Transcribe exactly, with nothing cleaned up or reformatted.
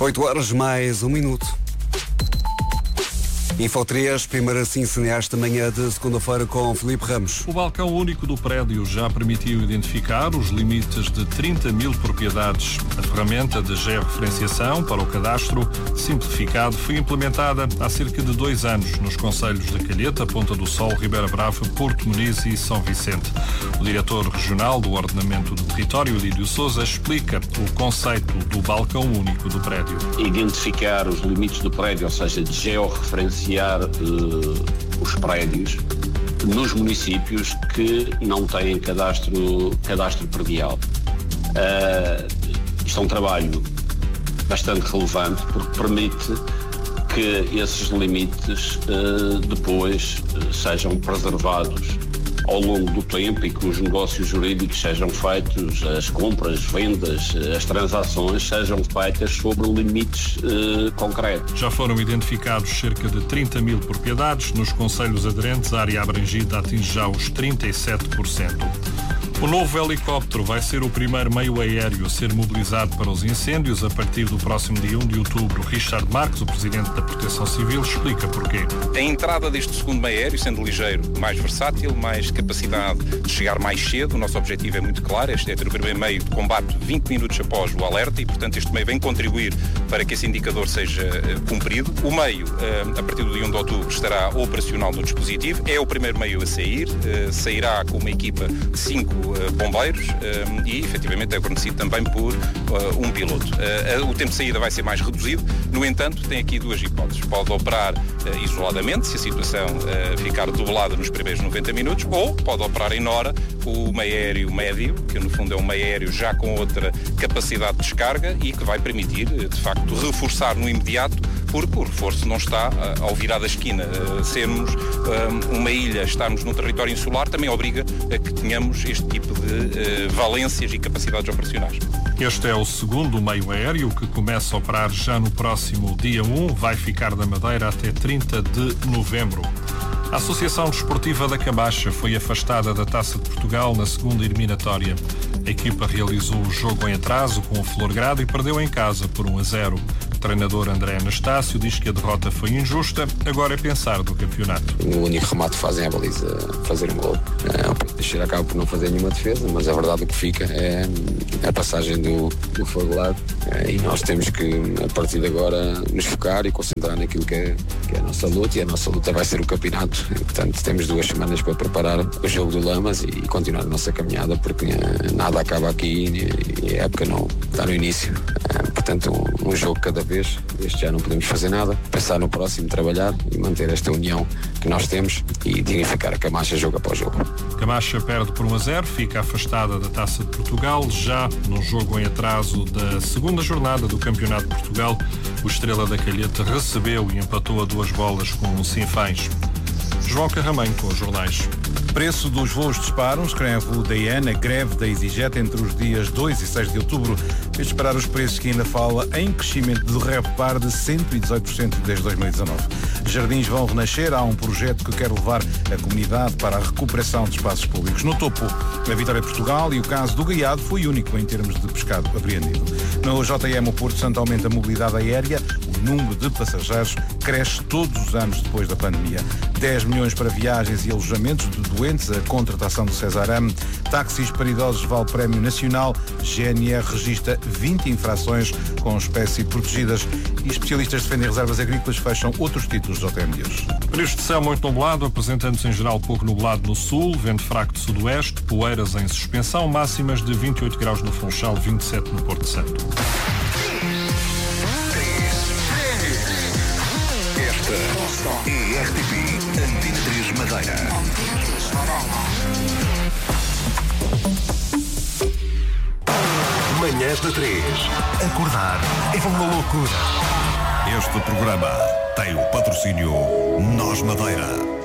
oito horas mais um minuto. Info três, primeira cineasta manhã de segunda-feira com Filipe Ramos. O balcão único do prédio já permitiu identificar os limites de trinta mil propriedades. A ferramenta de georreferenciação para o cadastro simplificado foi implementada há cerca de dois anos nos concelhos de Calheta, Ponta do Sol, Ribeira Brava, Porto Muniz e São Vicente. O diretor regional do Ordenamento do Território, Lídio Sousa, explica o conceito do balcão único do prédio. Identificar os limites do prédio, ou seja, de georreferenciar Uh, os prédios nos municípios que não têm cadastro, cadastro predial. Uh, isto é um trabalho bastante relevante porque permite que esses limites uh, depois uh, sejam preservados ao longo do tempo e que os negócios jurídicos sejam feitos, as compras, vendas, as transações sejam feitas sobre limites eh, concretos. Já foram identificados cerca de trinta mil propriedades. Nos concelhos aderentes, a área abrangida atinge já os trinta e sete por cento. O novo helicóptero vai ser o primeiro meio aéreo a ser mobilizado para os incêndios a partir do próximo dia um de outubro. Richard Marques, o presidente da Proteção Civil, explica porquê. A entrada deste segundo meio aéreo, sendo ligeiro, mais versátil, mais capacidade de chegar mais cedo. O nosso objetivo é muito claro, este é ter o primeiro meio de combate vinte minutos após o alerta e, portanto, este meio vem contribuir para que esse indicador seja uh, cumprido. O meio, uh, a partir do dia um de outubro, estará operacional no dispositivo. É o primeiro meio a sair, uh, sairá com uma equipa de cinco bombeiros uh, e, efetivamente, é fornecido também por uh, um piloto. Uh, o tempo de saída vai ser mais reduzido, no entanto, tem aqui duas hipóteses. Pode operar uh, isoladamente, se a situação uh, ficar dublada nos primeiros noventa minutos, ou pode operar em Nora o meio aéreo médio, que no fundo é um meio aéreo já com outra capacidade de descarga e que vai permitir, de facto, reforçar no imediato, porque o reforço não está uh, ao virar da esquina. Uh, sermos uh, uma ilha, estarmos num território insular, também obriga a que tenhamos este tipo de uh, valências e capacidades operacionais. Este é o segundo meio aéreo que começa a operar já no próximo dia um, vai ficar da Madeira até trinta de novembro. A Associação Desportiva da Camacha foi afastada da Taça de Portugal na segunda eliminatória. A equipa realizou o jogo em atraso com o Florgrado e perdeu em casa por um a zero. O treinador André Anastácio diz que a derrota foi injusta, agora é pensar do campeonato. O único remate que fazem é a baliza, fazer um gol. O Teixeira acaba por não fazer nenhuma defesa, mas a verdade o que fica é a passagem do, do Florgrado e nós temos que, a partir de agora, nos focar e concentrar naquilo que é, que é a nossa luta, e a nossa luta vai ser o campeonato. E, portanto, temos duas semanas para preparar o jogo do Lamas e continuar a nossa caminhada, porque nada acaba aqui e a época não está no início. Portanto, um, um jogo cada vez. Este já não podemos fazer nada. Pensar no próximo, trabalhar e manter esta união que nós temos e dignificar a Camacha jogo após jogo. Camacha perde por um a zero, fica afastada da Taça de Portugal. Já no jogo em atraso da segunda jornada do Campeonato de Portugal, o Estrela da Calheta recebeu e empatou a duas bolas com o Sinfãs. João Carramanho com os jornais. Preço dos voos disparam, escreve o D N, a greve da EasyJet entre os dias dois e seis de outubro fez disparar os preços, que ainda fala em crescimento de RevPAR de cento e dezoito por cento desde dois mil e dezanove. Jardins vão renascer, há um projeto que quer levar a comunidade para a recuperação de espaços públicos. No topo, a Vitória de Portugal, e o caso do Gaiado foi único em termos de pescado apreendido. No J M, o Porto Santo aumenta a mobilidade aérea, o número de passageiros cresce todos os anos depois da pandemia. dez milhões para viagens e alojamentos de doentes, a contratação do Cesaram, táxis para idosos vale prémio nacional, G N R registra vinte infrações com espécies protegidas e especialistas defendem reservas agrícolas, fecham outros títulos do J M de hoje. Preço de céu muito nublado, apresentando-se em geral pouco nublado no sul, vento fraco de sudoeste, poeiras em suspensão, máximas de vinte e oito graus no Funchal, vinte e sete no Porto Santo. Esta é R T P Antena três Madeira. Manhãs da três. Acordar é uma loucura. Este programa tem o patrocínio Nós Madeira.